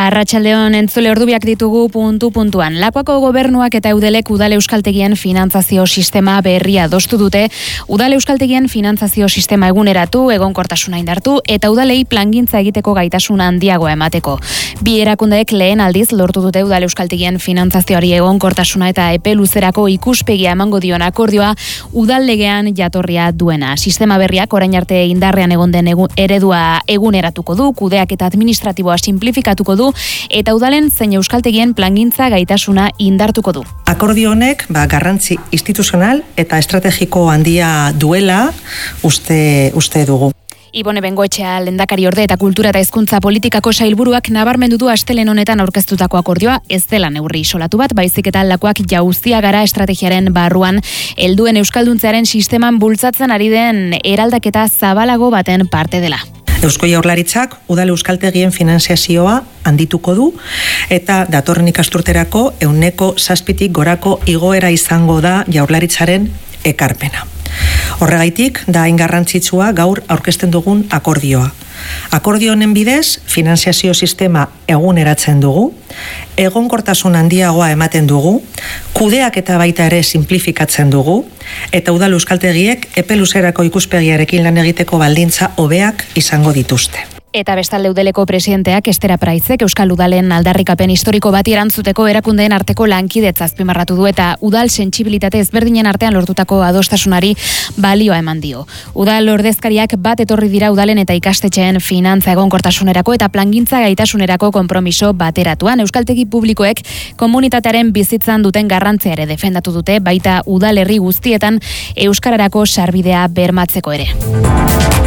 Arratsaldeon entzule ordubiak ditugu puntuan. Lakuako gobernuak eta Eudelek udal euskaltegien finantzazio sistema berria adostu dute. Udal euskaltegien finantzazio sistema eguneratu, egonkortasuna indartu eta udalei plangintza egiteko gaitasuna handiagoa emateko. Bi erakundeek lehen aldiz lortu dute udal euskaltegien finantzazioari egonkortasuna eta epe luzerako ikuspegia emango dion akordioa udal legean jatorria duena. Sistema berriak orain arte indarrean egon den eredua eguneratuko du, kudeak eta administratiboa simplifikatuko du eta udalen zein euskaltegien plangintza gaitasuna indartuko du. Akordio honek garrantzi instituzional eta estrategiko handia duela uste dugu. Ibone Bengoetxea lehendakariorde eta kultura eta hezkuntza politikako sailburuak nabarmendu du astelehen honetan aurkeztutako akordioa ez dela neurri isolatu bat, baizik eta lakoak jauzia gara estrategiaren barruan helduen euskalduntzearen sisteman bultzatzen ari den eraldaketa zabalago baten parte dela. Eusko Jaurlaritzak udal euskaltegien finanziazioa handituko du eta datorren ikasturterako 7%tik gorako igoera izango da Jaurlaritzaren ekarpena. Horregaitik da hain garrantzitsua gaur aurkezten dugun akordioa. Akordio honen bidez, finanziazio sistema eguneratzen dugu, egonkortasun handiagoa ematen dugu, kudeak eta baita ere simplifikatzen dugu, eta udal euskaltegiek epe luzerako ikuspegiarekin lan egiteko baldintza hobeak izango dituzte. Eta bestalde Eudeleko presidenteak Estera Praitzek Euskal Udalen aldarrikapen historiko bati erantzuteko erakundeen arteko lankidetza azpimarratu du eta udal sentsibilitate ezberdinen artean lortutako adostasunari balioa eman dio. Udal ordezkariak bat etorri dira udalen eta ikastetxeen finantza egonkortasunerako eta plangintza gaitasunerako konpromiso bateratuan. Euskaltegi publikoek komunitatearen bizitzan duten garrantzia ere defendatu dute, baita udalerri guztietan euskararako sarbidea bermatzeko ere.